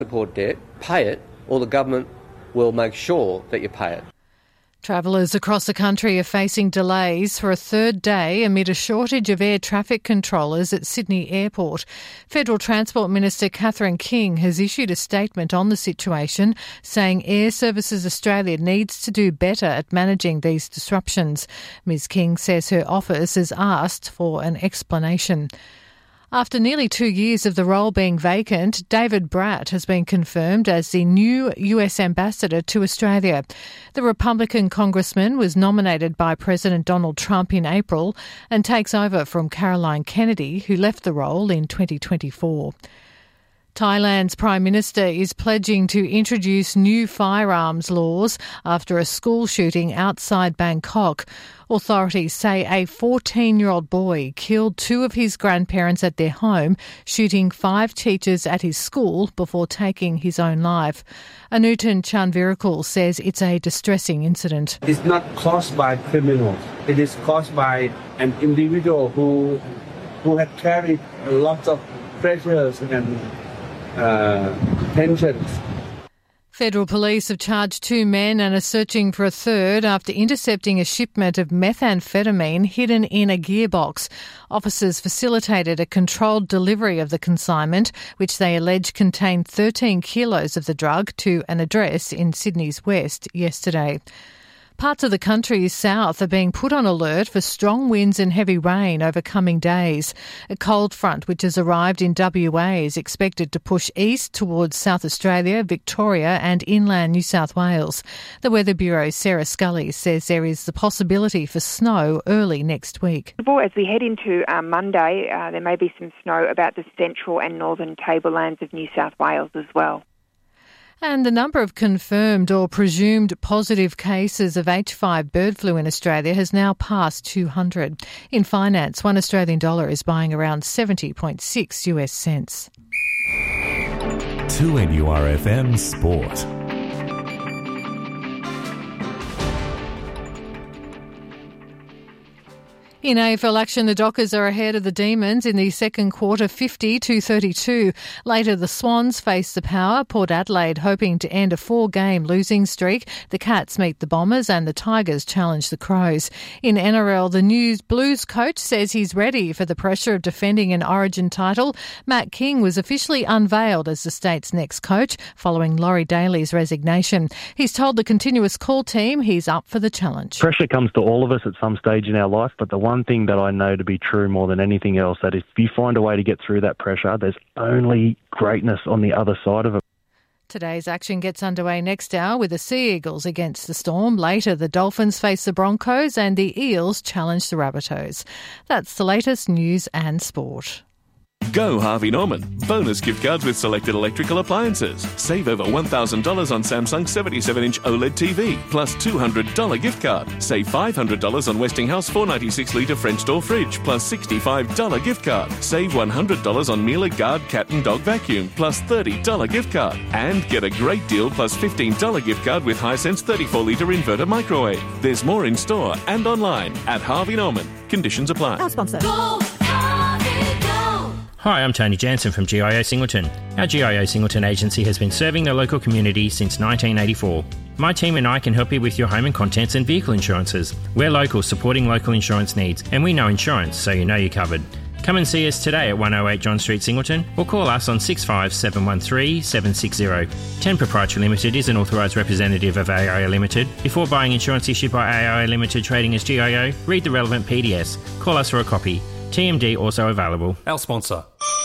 Support debt, pay it, or the government will make sure that you pay it. Travellers across the country are facing delays for a third day amid a shortage of air traffic controllers at Sydney Airport. Federal Transport Minister Catherine King has issued a statement on the situation, saying Air Services Australia needs to do better at managing these disruptions. Ms King says her office has asked for an explanation. After nearly 2 years of the role being vacant, David Bratt has been confirmed as the new US ambassador to Australia. The Republican congressman was nominated by President Donald Trump in April and takes over from Caroline Kennedy, who left the role in 2024. Thailand's Prime Minister is pledging to introduce new firearms laws after a school shooting outside Bangkok. Authorities say a 14-year-old boy killed 2 of his grandparents at their home, shooting 5 teachers at his school before taking his own life. Anutin Chanvirakul says it's a distressing incident. It's not caused by criminals. It is caused by an individual who had carried a lot of pressures and tensions. Federal police have charged 2 men and are searching for a third after intercepting a shipment of methamphetamine hidden in a gearbox. Officers facilitated a controlled delivery of the consignment, which they allege contained 13 kilos of the drug, to an address in Sydney's west yesterday. Parts of the country's south are being put on alert for strong winds and heavy rain over coming days. A cold front which has arrived in WA is expected to push east towards South Australia, Victoria and inland New South Wales. The Weather Bureau's Sarah Scully says there is the possibility for snow early next week. As we head into Monday, there may be some snow about the central and northern tablelands of New South Wales as well. And the number of confirmed or presumed positive cases of H5 bird flu in Australia has now passed 200. In finance, $1 Australian dollar is buying around 70.6 US cents. 2NURFM Sport. In AFL action, the Dockers are ahead of the Demons in the second quarter, 50-32. Later, the Swans face the Power. Port Adelaide hoping to end a 4-game losing streak. The Cats meet the Bombers and the Tigers challenge the Crows. In NRL, the new Blues coach says he's ready for the pressure of defending an Origin title. Matt King was officially unveiled as the state's next coach following Laurie Daly's resignation. He's told the Continuous Call team he's up for the challenge. Pressure comes to all of us at some stage in our life, but the one thing that I know to be true more than anything else, that if you find a way to get through that pressure, there's only greatness on the other side of it. Today's action gets underway next hour with the Sea Eagles against the Storm. Later, the Dolphins face the Broncos and the Eels challenge the Rabbitohs. That's the latest news and sport. Go Harvey Norman. Bonus gift cards with selected electrical appliances. Save over $1,000 on Samsung 77-inch OLED TV, plus $200 gift card. Save $500 on Westinghouse 496-litre French door fridge, plus $65 gift card. Save $100 on Miele Guard cat and dog vacuum, plus $30 gift card. And get a great deal plus $15 gift card with Hisense 34-litre inverter microwave. There's more in store and online at Harvey Norman. Conditions apply. Our sponsor. Hi, I'm Tony Jansen from GIO Singleton. Our GIO Singleton agency has been serving the local community since 1984. My team and I can help you with your home and contents and vehicle insurances. We're local, supporting local insurance needs, and we know insurance, so you know you're covered. Come and see us today at 108 John Street, Singleton, or call us on 65713 760. 10 Proprietary Limited is an authorised representative of AIA Limited. Before buying insurance issued by AIA Limited trading as GIO, read the relevant PDS. Call us for a copy. TMD also available. Our sponsor.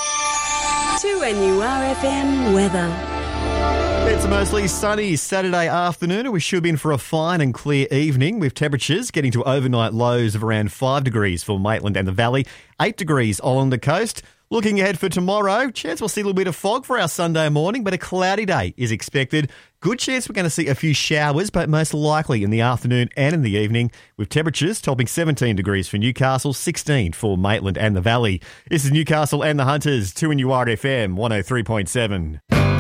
2NURFM weather. It's a mostly sunny Saturday afternoon, and we should be in for a fine and clear evening with temperatures getting to overnight lows of around 5 degrees for Maitland and the Valley, 8 degrees along the coast. Looking ahead for tomorrow, chance we'll see a little bit of fog for our Sunday morning, but a cloudy day is expected. Good chance we're going to see a few showers, but most likely in the afternoon and in the evening, with temperatures topping 17 degrees for Newcastle, 16 for Maitland and the Valley. This is Newcastle and the Hunters, 2NURFM 103.7.